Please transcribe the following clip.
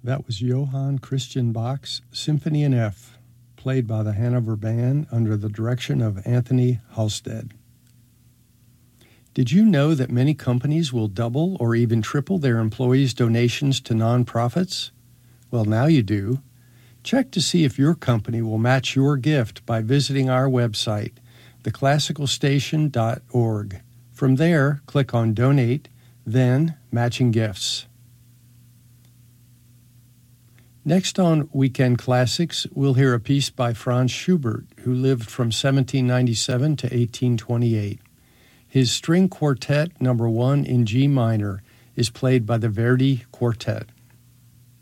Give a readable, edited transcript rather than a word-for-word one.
That was Johann Christian Bach's Symphony in F, played by the Hanover Band under the direction of Anthony Halstead. Did you know that many companies will double or even triple their employees' donations to nonprofits? Well, now you do. Check to see if your company will match your gift by visiting our website, theclassicalstation.org. From there, click on Donate, then Matching Gifts. Next on Weekend Classics, we'll hear a piece by Franz Schubert, who lived from 1797 to 1828. His String Quartet No. 1 in G minor is played by the Verdi Quartet.